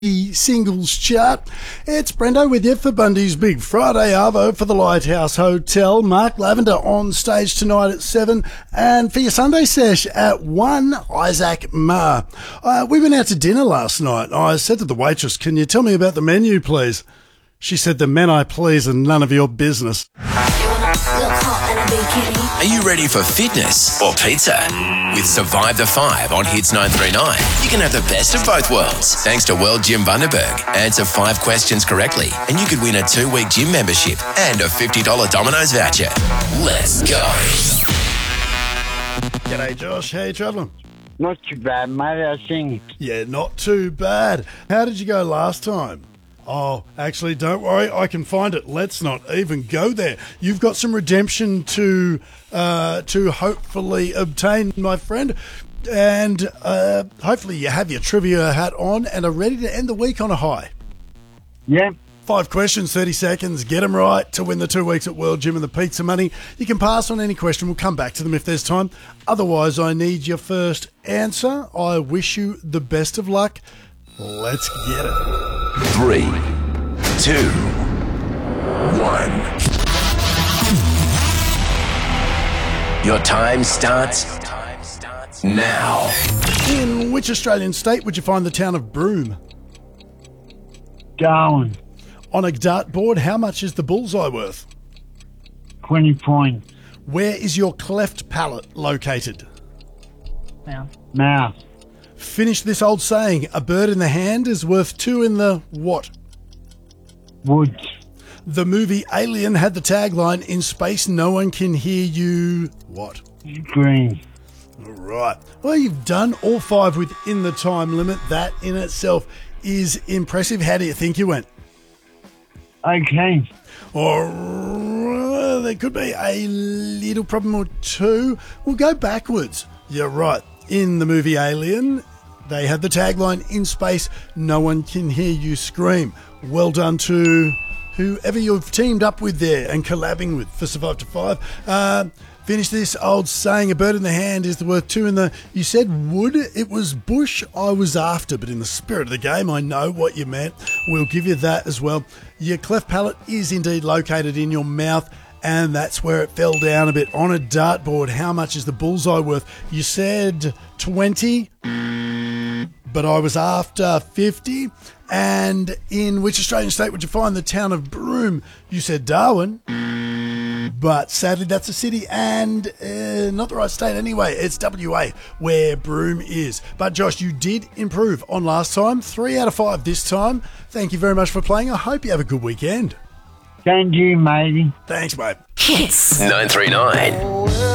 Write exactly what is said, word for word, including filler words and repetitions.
Singles chart. It's Brendo with you for Bundy's Big Friday Arvo for the Lighthouse Hotel. Mark Lavender on stage tonight at seven, and for your Sunday sesh at one, Isaac Marr. Uh, we went out to dinner last night. I said to the waitress, "Can you tell me about the menu, please?" She said, "The men I please and none of your business." Are you ready for fitness or pizza? With Survive the Five on Hits nine three nine, you can have the best of both worlds. Thanks to World Gym Bundaberg. Answer five questions correctly and you could win a two-week gym membership and a fifty dollars Domino's voucher. Let's go. G'day, Josh. How you travelling? Not too bad, mate. How's things? Yeah, not too bad. How did you go last time? Oh, actually, don't worry. I can find it. Let's not even go there. You've got some redemption to uh, to hopefully obtain, my friend. And uh, hopefully you have your trivia hat on and are ready to end the week on a high. Yeah. Five questions, thirty seconds. Get them right to win the two weeks at World Gym and the pizza money. You can pass on any question. We'll come back to them if there's time. Otherwise, I need your first answer. I wish you the best of luck. Let's get it. Three, two, one. Your time starts now. In which Australian state would you find the town of Broome? Darwin. On a dartboard, how much is the bullseye worth? twenty points. Where is your cleft palate located? Mouth. Mouth. Finish this old saying, a bird in the hand is worth two in the what? Woods. The movie Alien had the tagline, "In space no one can hear you..." What? Green. All right. Well, you've done all five within the time limit. That in itself is impressive. How do you think you went? Okay. Or there could be a little problem or two. We'll go backwards. You're right. In the movie Alien, they had the tagline, "In space, no one can hear you scream." Well done to whoever you've teamed up with there and collabing with for Survive to Five. Uh, finish this old saying, a bird in the hand is worth two in the... You said wood. It was bush I was after, but in the spirit of the game, I know what you meant. We'll give you that as well. Your cleft palate is indeed located in your mouth, and that's where it fell down a bit. On a dartboard, how much is the bullseye worth? You said twenty, but I was after fifty. And in which Australian state would you find the town of Broome? You said Darwin, but sadly that's a city and uh, not the right state anyway. It's W A where Broome is. But Josh, you did improve on last time. Three out of five this time. Thank you very much for playing. I hope you have a good weekend. Thank you, matey. Thanks, mate. Hits nine three nine.